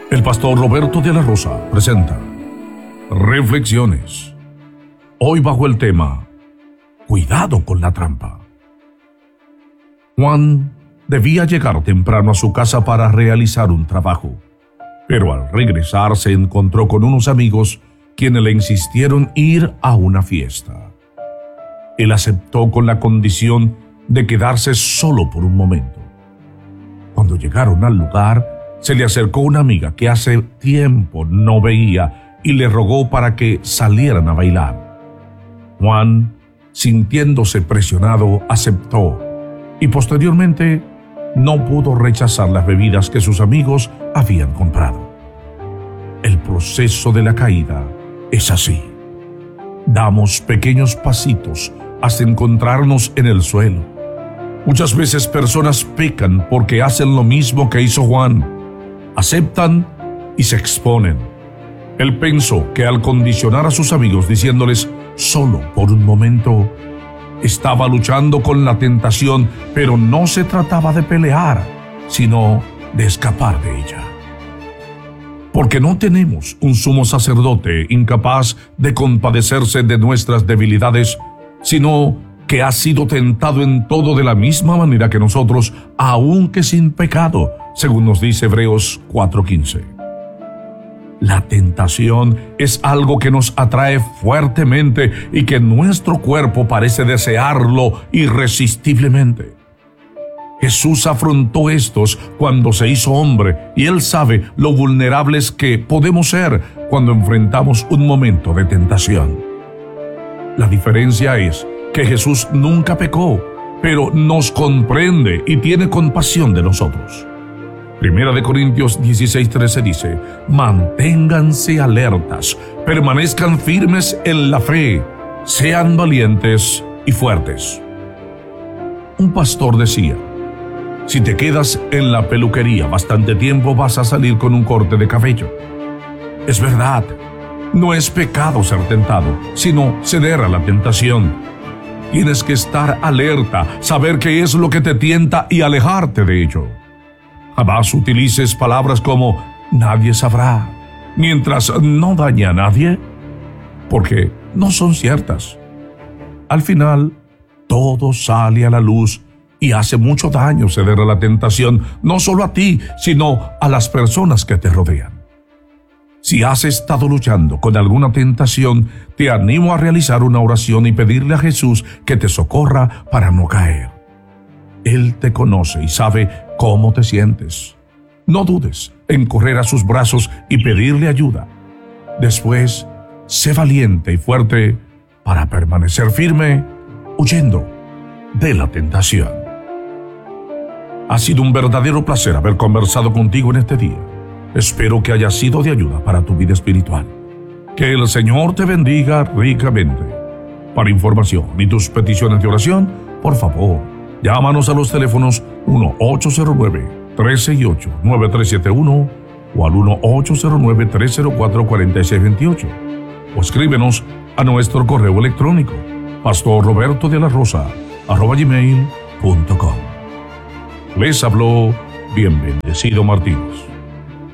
El pastor Roberto de la Rosa presenta Reflexiones. Hoy bajo el tema Cuidado con la trampa. Juan debía llegar temprano a su casa para realizar un trabajo, pero al regresar se encontró con unos amigos quienes le insistieron ir a una fiesta. Él aceptó con la condición de quedarse solo por un momento. Cuando llegaron al lugar, se le acercó una amiga que hace tiempo no veía y le rogó para que salieran a bailar. Juan, sintiéndose presionado, aceptó y posteriormente no pudo rechazar las bebidas que sus amigos habían comprado. El proceso de la caída es así. Damos pequeños pasitos hasta encontrarnos en el suelo. Muchas veces personas pecan porque hacen lo mismo que hizo Juan. Aceptan y se exponen. Él pensó que al condicionar a sus amigos diciéndoles solo por un momento, estaba luchando con la tentación, pero no se trataba de pelear, sino de escapar de ella. Porque no tenemos un sumo sacerdote incapaz de compadecerse de nuestras debilidades, sino que ha sido tentado en todo de la misma manera que nosotros, aunque sin pecado, según nos dice Hebreos 4:15. La tentación es algo que nos atrae fuertemente y que nuestro cuerpo parece desearlo irresistiblemente. Jesús afrontó estos cuando se hizo hombre y Él sabe lo vulnerables que podemos ser cuando enfrentamos un momento de tentación. La diferencia es que Jesús nunca pecó, pero nos comprende y tiene compasión de nosotros. Primera de Corintios 16:13 dice: manténganse alertas, permanezcan firmes en la fe, sean valientes y fuertes. Un pastor decía: si te quedas en la peluquería bastante tiempo vas a salir con un corte de cabello. Es verdad, no es pecado ser tentado, sino ceder a la tentación. Tienes que estar alerta, saber qué es lo que te tienta y alejarte de ello. Jamás utilices palabras como nadie sabrá, mientras no dañe a nadie, porque no son ciertas. Al final, todo sale a la luz y hace mucho daño ceder a la tentación, no solo a ti, sino a las personas que te rodean. Si has estado luchando con alguna tentación, te animo a realizar una oración y pedirle a Jesús que te socorra para no caer. Él te conoce y sabe cómo te sientes. No dudes en correr a sus brazos y pedirle ayuda. Después, sé valiente y fuerte para permanecer firme, huyendo de la tentación. Ha sido un verdadero placer haber conversado contigo en este día. Espero que haya sido de ayuda para tu vida espiritual. Que el Señor te bendiga ricamente. Para información y tus peticiones de oración, por favor, llámanos a los teléfonos 1-809-368-9371 o al 1-809-304-4628 o escríbenos a nuestro correo electrónico pastorrobertodelarosa@gmail.com. Les habló Bien Bendecido Martínez.